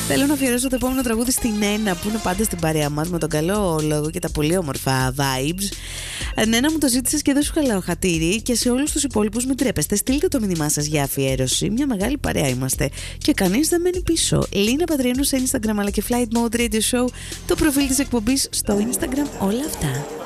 Θέλω να αφιερώσω το επόμενο τραγούδι στην Νένα, που είναι πάντα στην παρέα μας με τον καλό λόγο και τα πολύ όμορφα vibes. Νένα, μου το ζήτησες και δεν σου χαλάω χατήρι. Και σε όλους τους υπόλοιπους, μην τρέπεστε. Στείλτε το μήνυμά σας για αφιέρωση. Μια μεγάλη παρέα είμαστε. Και κανείς δεν μένει πίσω. Λίνα Πατριανού σε Instagram, αλλά και Flight Mode Radio Show, το προφίλ της εκπομπής στο Instagram. Όλα αυτά.